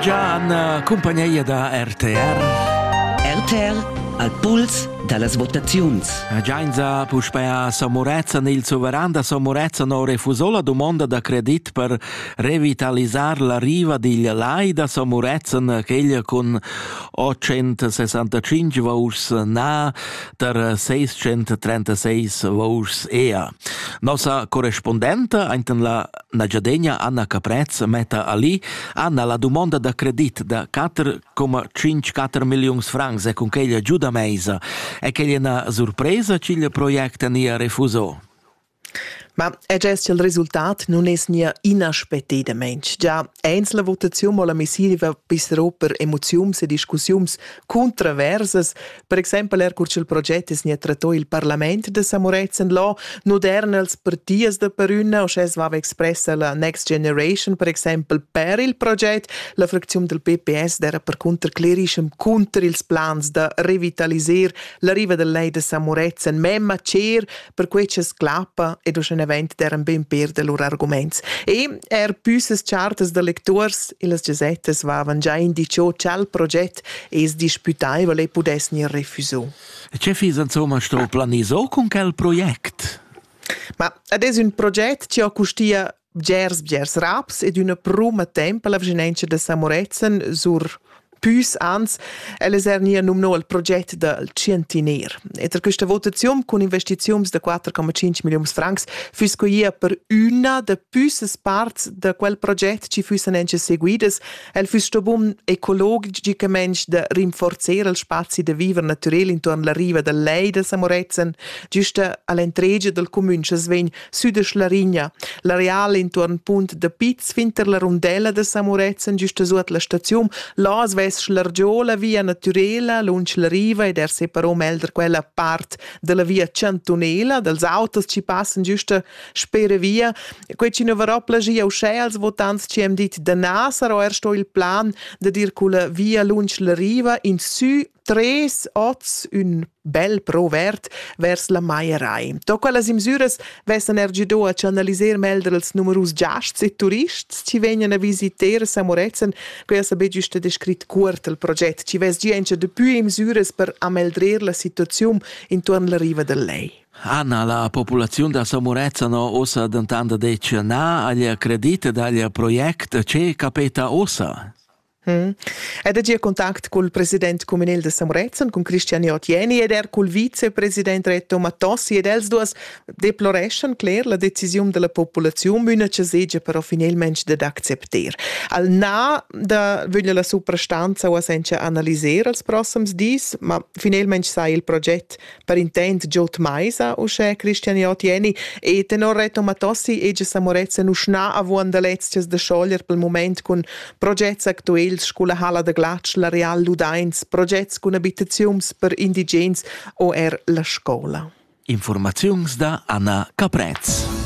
già in compagnia da RTR. RTR al puls dallas votaziuns. Già in puspea Samorezza nel sovrano Samorezza no refusò la domanda da credit per revitalizzare la riva di Lai da Samorezza che con 865 votos na per 636 votos ea. Nostra corrispondente in la Nagiadegna Anna Caprez metta ali Anna la domanda da credit da 4,54 milioni francs e con che gli giuda meisa e che gli è una sorpresa che il progetto ne ha refuso. Ma è già il risultato non è inaspettadamente. Già, eins la votazione o la missiva pisserò per emozioni e discussioni controverse. Per esempio, il progetto è trattato il Parlamento di Samorezza là, non els partiti da Peruna, o se va espressa la Next Generation, per esempio, per il progetto, la frazione del PPS era per contro clerischem contro ils plans da revitalizzare la riva del Lei di Samorezza, memma cer per cui c'è sclappa ed un evento deren ben perde loro argumenti. E püses chartes de lectors e las gazettes vavan già indicio che il progetto è disputabile e pudesse ne refusò. C'è fisa insomma sto planiso con quel progetto? Ma adesso un progetto che costia gers raps ed una prima tempo la vicinanza de Samorezza sur Püs ans, elles ernia numno il progetto del Centenaire. E tra questa votazione con investizioni di 4,5 milioni francs fu scoia per una de püses parts de quel progetto ci fussen ence seguidas. El fu stobum ecologicamente de rinforzare il spazio de viver naturale intorno alla riva del Lei de Samorezza, giusta all'entrege del comune che svegn südisch la Rigna, l'areale intorno punt de Piz finter la rondella de Samorezza, giusta suot la stazione, là Schlargiola via naturela lunch la riva ed separò melder quella part della via Centunela, dels autos ci passen giusta spere via. Quei ci ne verrà plagia uscels votants ci hem dit de nasaro sto il plan de dir culla via lunch la riva in su 3 oz un bel provert vers la maierai. To quelles misures vessen ergido a analisar melder els numerus giasts e turists ci vengono a visitare Samorezza, quella sabe giusto descrit curt il progetto, ci ves gente de più misures per ameldrer la situazione intorno alla riva del Lei. Anna, la popolazione da Samorezza no osa d'entanda dece na agli credite dagli progetto c'è capeta osa. Ed è contatto con il presidente comunale di Samorezza, con Cristian Otieni, ed con il vicepresidente Reto Matossi, ed els duas deplorescen clar la decisione della popolazione, una che segge però finalmente da acceptare. Al na da voglio la soprastanza o senza analizzare els prossimi dis, ma finalmente sai il progetto per intent Giot Maisa o c'è Cristian Otieni e tenor Reto Matossi e Samorezza non sna avon da letztes da scioglier pel moment con progetti attuali Scuola Hala de Glatsch, la Real Ludains, progetti con abitazioni per indigens o la scuola. Informazioni da Anna Caprez.